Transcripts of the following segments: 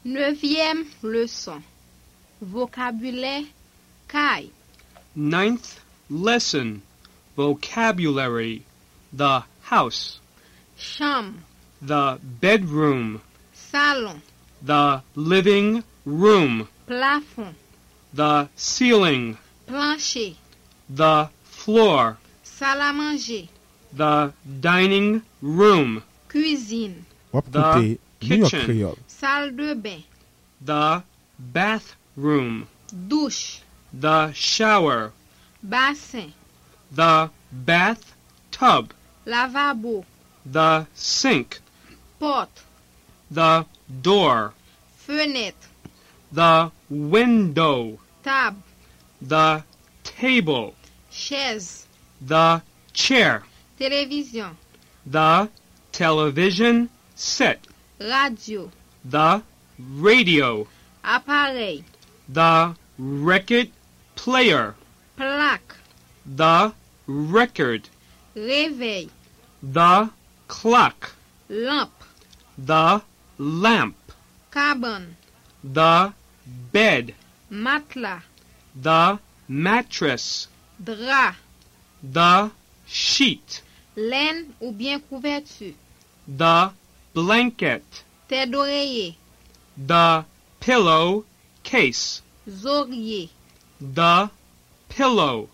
Neuvième leçon. Vocabulaire caille. Ninth lesson. Vocabulary. The house. Chambre. The bedroom. Salon. The living room. Plafond. The ceiling. Plancher. The floor. Salle à manger. The dining room. Cuisine. The kitchen. Salle de bain. The bathroom. Douche. The shower. Bassin. The bathtub. Lavabo. The sink. Porte. The door. Fenêtre. The window. Table. The table. Chaise. The chair. Télévision. The television set. Radio. The radio. Appareil. The record player. Plaque. The record. Réveil. The clock. Lampe. The lamp. Cabane. The bed. Matelas. The mattress. Drap. The sheet. Laine ou bien couverture. The blanket. Tête d'oreiller. The pillow case. Oreiller. The pillow.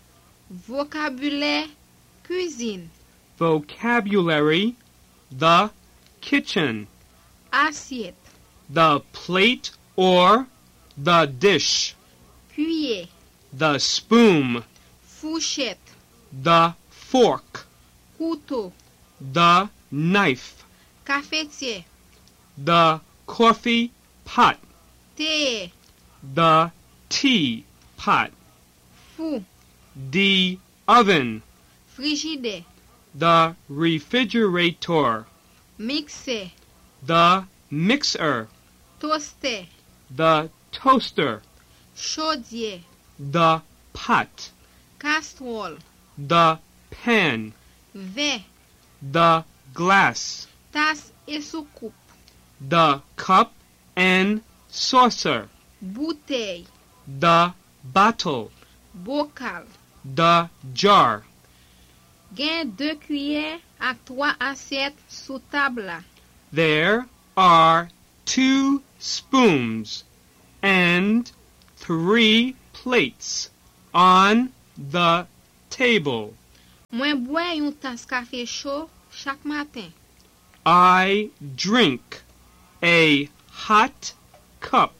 Vocabulaire cuisine. Vocabulary. The kitchen. Assiette. The plate or the dish. Cuillère. The spoon. Fourchette. The fork. Couteau. The knife. Cafetière. The coffee pot. Théière. The tea pot. Four. The oven. Frigidaire. The refrigerator. Mixeur. The mixer. Toaster. The toaster. Chaudière. The pot. Casserole. The pan. Verre. The glass. Tasse et soucoupe. The cup and saucer. Bouteille. The bottle. Bocal. The jar. Gen 2 cuillères ak 3 assiettes sous table là. There are 2 spoons and 3 plates on the table. Mwen bois yon tasse café chaud chaque matin. I drink a hot cup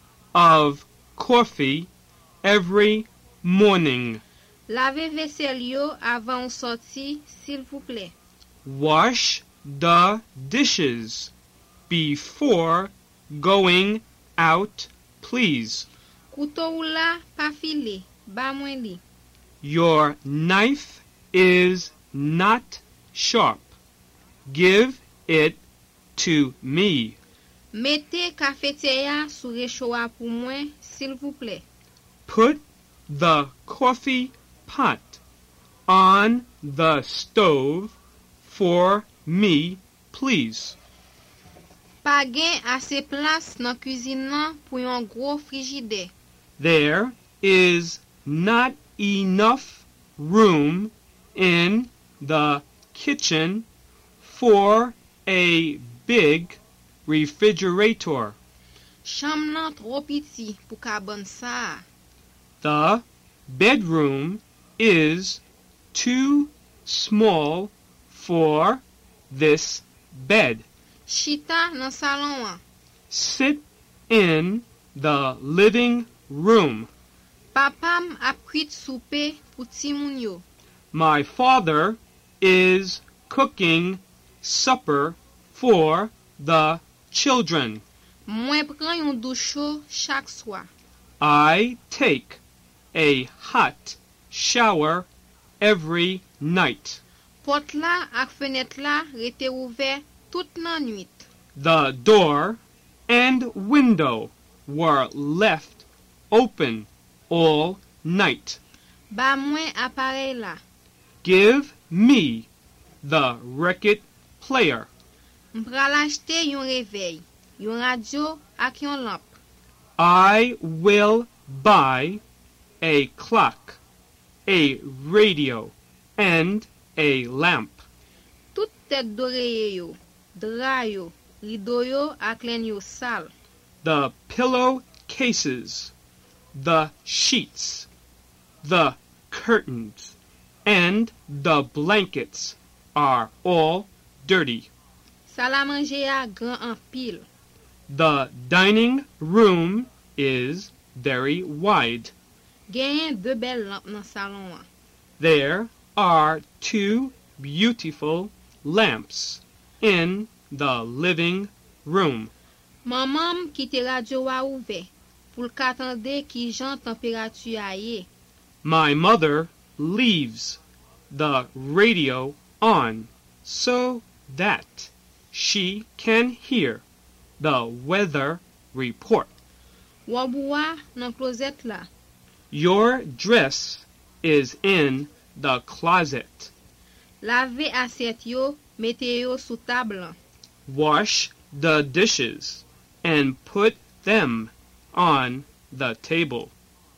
of coffee every morning. Lavez vaisselle yo avant ou sorti, s'il vous plaît. Wash the dishes before going out, please. Couteau ou la, pa file, ba mwen li. Your knife is not sharp. Give it to me. Mettez cafetière sous réchaud pour moi, s'il vous plaît. Put the coffee pot on the stove for me, please. Pa gen assez place nan cuisine nan pou yon gros frigidaire. There is not enough room in the kitchen for a big refrigerator. Chambre nan trop petit pou ka ban sa. The bedroom is too small for this bed. Chita nan salon an. Sit in the living room. Papam ap cuit soupe pou ti moun yo. My father is cooking supper for the children. Mwen pran yon douche chaud chaque soir. I take a hot shower every night. Porte la ak fenêtre la rete ouvert toute nan nuit. The door and window were left open all night. Ba mwen appareil la. Give me the record player. M'pral achete yon réveil. yon radio ak yon lamp. I will buy a clock, a radio, and a lamp. Tout tèt doreye yo, dra yo, rido yo ak len yo sal. The pillow cases, the sheets, the curtains, and the blankets are all dirty. Sal a manje a gran an pil. The dining room is very wide. Genyen 2 bel lamp nan salon an. There are 2 beautiful lamps in the living room. Maman kite radio a ouve pou l ka tande ki jan temperatu a ye. My mother leaves the radio on so that she can hear the weather report. Wabouwa nan closet la. Your dress is in the closet. Lave aset yo, mete yo sou table. Wash the dishes and put them on the table.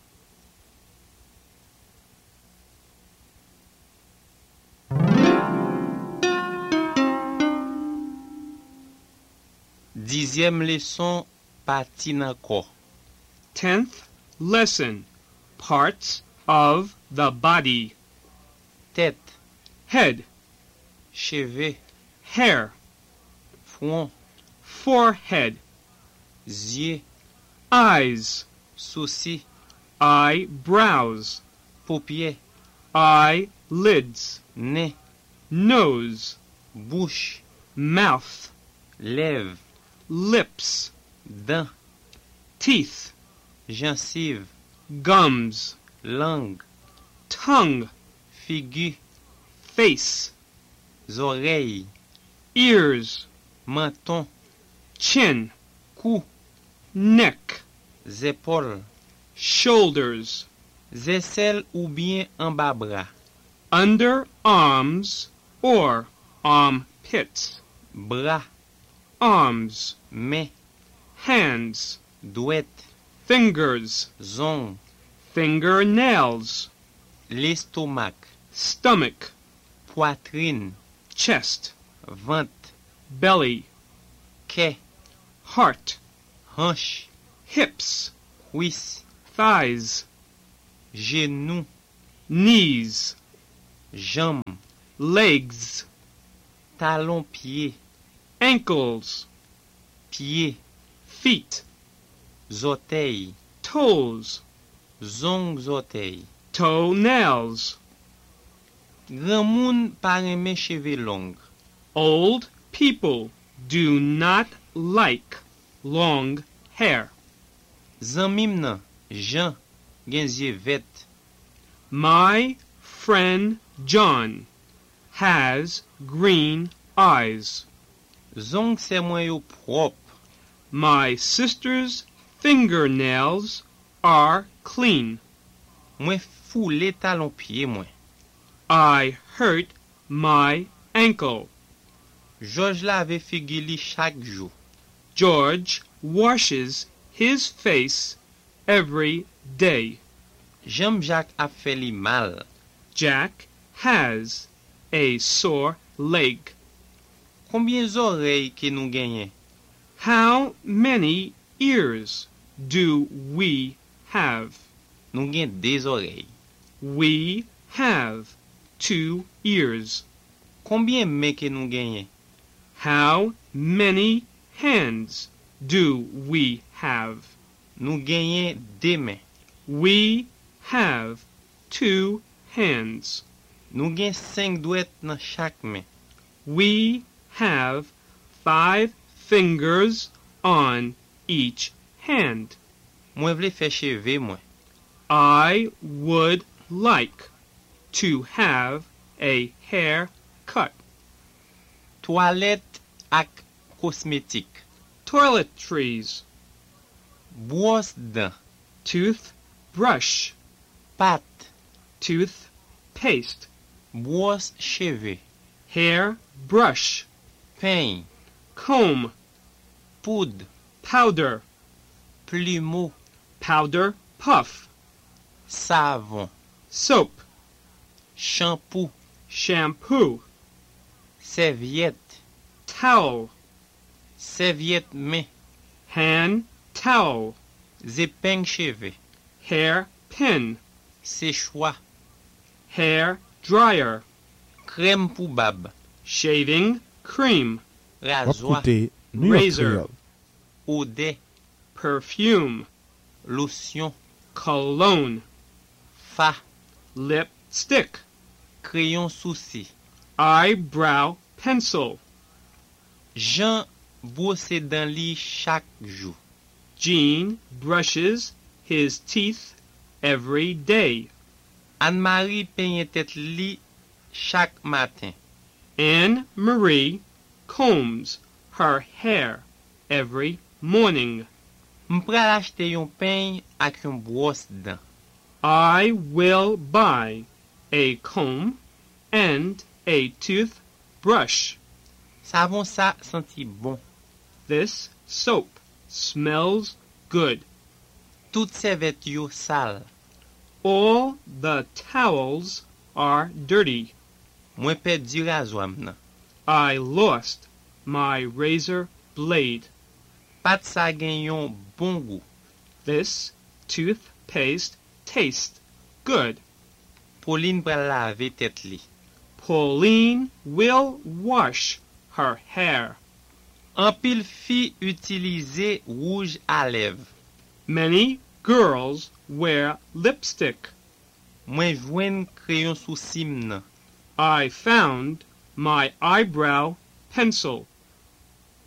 Dixième leçon, parti nan corps. 10th lesson, parts of the body. Tête, Head, cheveux, hair, front, forehead, yeux, eyes, sourcils, eyebrows, paupières, eyelids, nez, nose, bouche, mouth, lèvres, lips, dents, teeth, gencives, gums, langue, tongue, figure, face, oreilles, ears, menton, chin, cou, neck, épaules, shoulders, aisselles ou bien en bas bras, underarms or armpits, bras, arms, mains, hands, doigts, fingers, ongles, fingernails, l'estomac, stomach, poitrine, chest, ventre, belly, quai, heart, hanche, hips, cuisse, thighs, genou, knees, jambes, legs, talon-pied, ankles, pied, feet, orteils, toes, ongles orteils. toenails. Grand moun pa reme cheveux longs. Old people do not like long hair. Zanmim nan, Jean, gen zye vet. My friend John has green eyes. Zong se mwen yo prop. My sister's fingernails are clean. Mwen foule talon pied mwen. I hurt my ankle. George lave figi li chak jou. George washes his face every day. Jean-Jacques a fait li mal. Jack has a sore leg. Combien oreilles que nou genyen? How many ears do we have? Nou gen 2 oreilles. We have 2 ears. Combien mains que nou genyen? How many hands do we have? Nou genyen 2 mains. We have 2 hands. Nou gen 5 doigts nan chak main. We have 5 fingers on each hand. Mwen vle fè cheve mwen. I would like to have a hair cut. Toilette ak kosmetik. Toiletries, Brosse dents. toothbrush, Pâte. toothpaste, Brosse cheve. hair brush, Peigne. comb, poudre, powder, plumeau, powder puff, savon, soap, shampoo, shampoo, serviette, towel, serviette main, hand towel, épingle cheveux, hair pin, séchoir, hair dryer, crème pour barbe, shaving cream, rasoir, Écoutez New York Razor. Creole. eau d'air, perfume, lotion, cologne, fard, lipstick, crayon sourcil. eyebrow pencil. Jean brosse dents li chaque jour. Jean brushes his teeth every day. Anne-Marie peigne tête li chaque matin. Anne Marie combs her hair every morning. M'pral acheter yon peigne ak yon brosse dents. I will buy a comb and a toothbrush. Savon sa senti bon. This soap smells good. Tout serviette yo sale. All the towels are dirty. Mwen perdi rasoir nan. I lost my razor blade. Pat sa gen yon bon goût. This toothpaste tastes good. Pauline pral lave tête li. Pauline will wash her hair. An pile fi utilize rouge à lèvres. Many girls wear lipstick. Mwen jwen crayon sourcil nan. I found my eyebrow pencil.